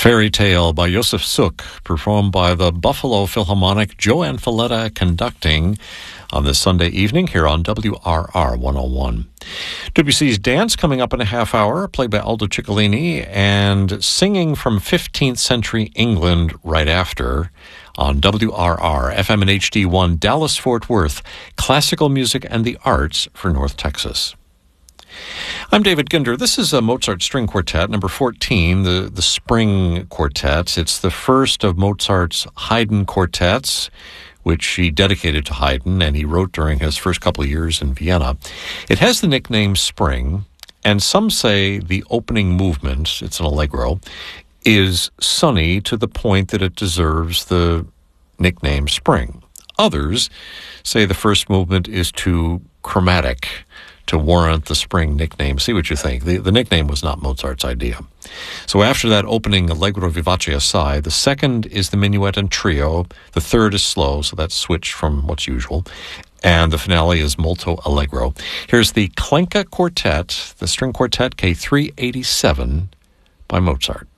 Fairy Tale by Josef Suk, performed by the Buffalo Philharmonic, Joanne Falletta conducting on this Sunday evening here on WRR 101. WC's Dance coming up in a half hour, played by Aldo Ciccolini, and singing from 15th century England right after on WRR, FM and HD1, Dallas-Fort Worth, classical music and the arts for North Texas. I'm David Ginder. This is a Mozart String Quartet, number 14, the Spring Quartet. It's the first of Mozart's Haydn quartets, which he dedicated to Haydn, and he wrote during his first couple of years in Vienna. It has the nickname Spring, and some say the opening movement, it's an allegro, is sunny to the point that it deserves the nickname Spring. Others say the first movement is too chromatic to warrant the Spring nickname. See what you think. The nickname was not Mozart's idea. So after that opening allegro vivace aside, the second is the minuet and trio. The third is slow, so that's switched from what's usual. And the finale is molto allegro. Here's the Klenka Quartet, the string quartet K387 by Mozart.